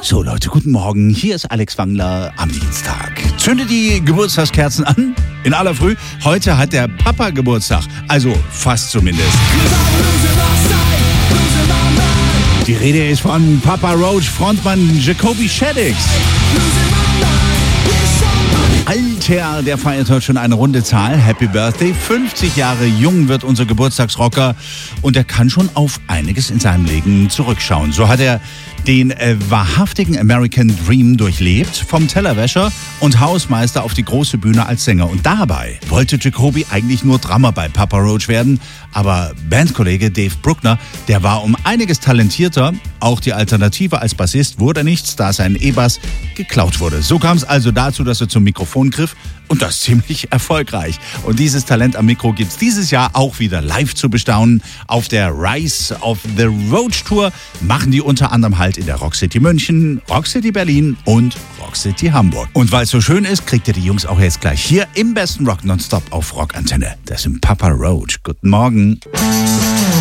So Leute, guten Morgen. Hier ist Alex Wangler am Dienstag. Zündet die Geburtstagskerzen an. In aller Früh. Heute hat der Papa Geburtstag. Also fast zumindest. Die Rede ist von Papa Roach, Frontmann Jacoby Shaddix. Alter, der feiert heute schon eine runde Zahl. Happy Birthday. 50 Jahre jung wird unser Geburtstagsrocker. Und er kann schon auf einiges in seinem Leben zurückschauen. So hat er den wahrhaftigen American Dream durchlebt. Vom Tellerwäscher und Hausmeister auf die große Bühne als Sänger. Und dabei wollte Jacoby eigentlich nur Drummer bei Papa Roach werden. Aber Bandkollege Dave Bruckner, der war um einiges talentierter. Auch die Alternative als Bassist wurde nichts, da sein E-Bass geklaut wurde. So kam es also dazu, dass er zum Mikrofon griff. Und das ziemlich erfolgreich. Und dieses Talent am Mikro gibt's dieses Jahr auch wieder live zu bestaunen. Auf der Rise of the Roach Tour machen die unter anderem halt in der Rock City München, Rock City Berlin und Rock City Hamburg. Und weil es so schön ist, kriegt ihr die Jungs auch jetzt gleich hier im besten Rock Nonstop auf Rockantenne. Das sind Papa Roach. Guten Morgen.